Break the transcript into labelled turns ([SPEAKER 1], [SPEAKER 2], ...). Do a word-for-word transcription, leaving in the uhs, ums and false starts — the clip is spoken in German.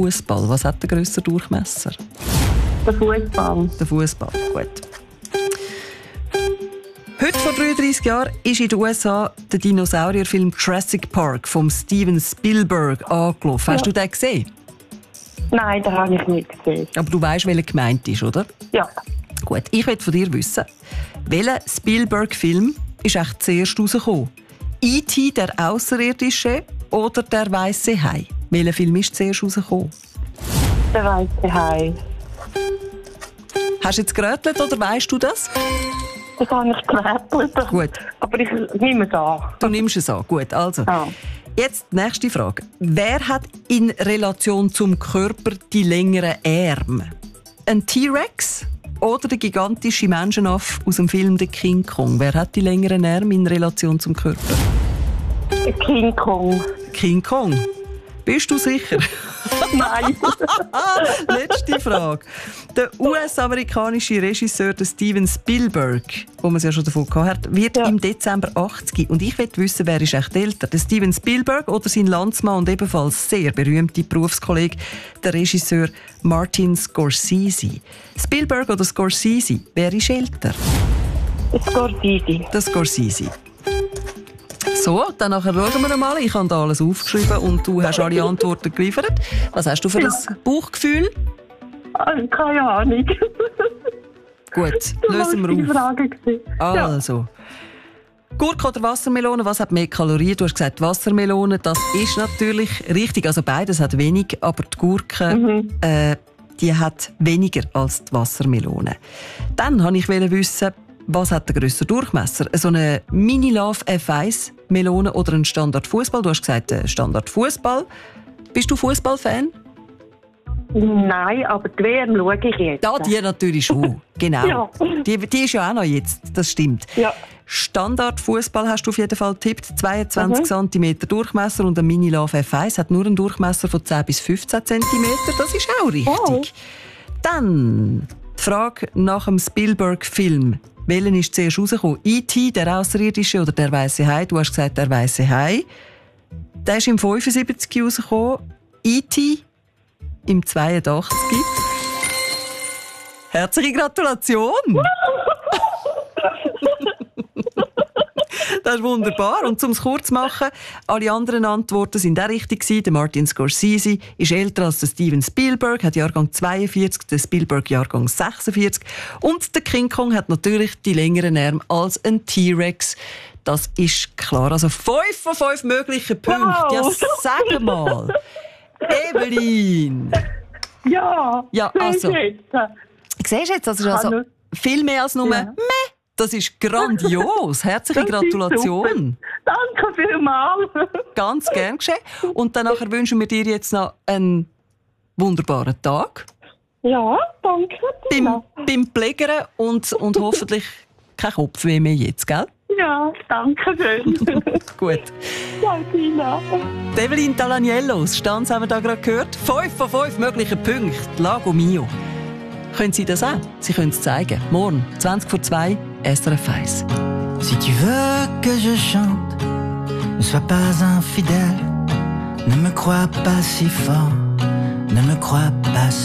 [SPEAKER 1] Fußball? Was hat den grösseren Durchmesser?
[SPEAKER 2] Der Fußball.
[SPEAKER 1] Der Fußball, gut. Heute vor dreiunddreissig Jahren ist in den U S A der Dinosaurierfilm Jurassic Park von Steven Spielberg angelaufen. Hast ja. du den gesehen?
[SPEAKER 2] Nein, den habe ich nicht gesehen.
[SPEAKER 1] Aber du weißt, welcher gemeint ist, oder?
[SPEAKER 2] Ja.
[SPEAKER 1] Gut, ich möchte von dir wissen, welcher Spielberg-Film ist echt zuerst rausgekommen? E T, der Außerirdische oder der Weiße Hai? Welcher Film ist zuerst rausgekommen?
[SPEAKER 2] Der Weiße Hai.
[SPEAKER 1] Hast du jetzt gerätselt oder weißt du das?
[SPEAKER 2] Das habe ich gerätselt.
[SPEAKER 1] Gut.
[SPEAKER 2] Aber ich nehme es an.
[SPEAKER 1] Du nimmst es an. Gut, also.
[SPEAKER 2] Ja.
[SPEAKER 1] Jetzt die nächste Frage. Wer hat in Relation zum Körper die längeren Arme? Ein T-Rex oder der gigantische Menschenaffe aus dem Film «The King Kong»? Wer hat die längeren Arme in Relation zum Körper?
[SPEAKER 2] King Kong.
[SPEAKER 1] King Kong. Bist du sicher?
[SPEAKER 2] Nein.
[SPEAKER 1] Letzte Frage. Der U S-amerikanische Regisseur Steven Spielberg, wo man es ja schon davon gehabt hat, wird ja. im Dezember achtzig. Und ich möchte wissen, wer ist echt älter? Der Steven Spielberg oder sein Landsmann und ebenfalls sehr berühmte Berufskollege, der Regisseur Martin Scorsese. Spielberg oder Scorsese, wer ist älter?
[SPEAKER 2] Scorsese.
[SPEAKER 1] Der Scorsese. So, dann nachher schauen wir mal. Ich habe da alles aufgeschrieben und du hast alle Antworten geliefert. Was hast du für ja. ein Bauchgefühl?
[SPEAKER 2] Keine Ahnung.
[SPEAKER 1] Gut, lösen wir auf.
[SPEAKER 2] Frage
[SPEAKER 1] also. Ja. Gurke oder Wassermelone, was hat mehr Kalorien? Du hast gesagt Wassermelone, das ist natürlich richtig. Also beides hat wenig, aber die Gurke mhm. äh, die hat weniger als die Wassermelone. Dann wollte ich wissen, was hat der grössere Durchmesser? So eine Mini-Love F eins Melone oder ein Standard-Fußball? Du hast gesagt, Standard-Fußball. Bist du Fußball-Fan?
[SPEAKER 2] Nein, aber die W M schaue ich jetzt.
[SPEAKER 1] Ja, die natürlich schon. Genau.
[SPEAKER 2] Ja.
[SPEAKER 1] Die, die ist ja auch noch jetzt, das stimmt.
[SPEAKER 2] Ja.
[SPEAKER 1] Standard-Fußball hast du auf jeden Fall getippt. zweiundzwanzig
[SPEAKER 2] mhm.
[SPEAKER 1] Zentimeter Durchmesser und ein Mini-Love F eins hat nur einen Durchmesser von zehn bis fünfzehn Zentimeter. Das ist auch richtig.
[SPEAKER 2] Oh.
[SPEAKER 1] Dann die Frage nach dem Spielberg-Film. Welchen ist zuerst rausgekommen? E T, der Außerirdische oder der Weiße Hai? Du hast gesagt, der Weiße Hai. Der ist im fünfundsiebzig rausgekommen. E T im zweiundachtzig. Herzliche Gratulation! Das ist wunderbar. Und um es kurz zu machen, alle anderen Antworten sind auch richtig gewesen. Der Martin Scorsese ist älter als der Steven Spielberg, hat Jahrgang zweiundvierzig, der Spielberg Jahrgang sechsundvierzig. Und der King Kong hat natürlich die längeren Arme als ein T-Rex. Das ist klar. Also fünf von fünf möglichen Punkten.
[SPEAKER 2] Wow.
[SPEAKER 1] Ja, sag mal. Evelyn.
[SPEAKER 2] Ja,
[SPEAKER 1] ja also.
[SPEAKER 2] Siehst
[SPEAKER 1] du jetzt? Das ist also viel mehr als nur
[SPEAKER 2] ja.
[SPEAKER 1] Meh. Das ist grandios. Herzliche Gratulation.
[SPEAKER 2] Danke vielmals.
[SPEAKER 1] Ganz gern geschehen. Und dann nachher wünschen wir dir jetzt noch einen wunderbaren Tag.
[SPEAKER 2] Ja, danke.
[SPEAKER 1] Beim, beim Pflegern und, und hoffentlich kein Kopfweh mehr jetzt, gell?
[SPEAKER 2] Ja, danke schön.
[SPEAKER 1] Gut.
[SPEAKER 2] Danke, Ina.
[SPEAKER 1] Evelyn Talaniello, Stanz haben wir da gerade gehört. Fünf von fünf möglichen Punkten. Lago Mio. Können Sie das auch? Sie können es zeigen. Morgen, zwanzig vor zwei, S R F eins.
[SPEAKER 3] Si tu veux que je chante, ne sois pas infidèle. Ne me crois pas si fort, ne me crois pas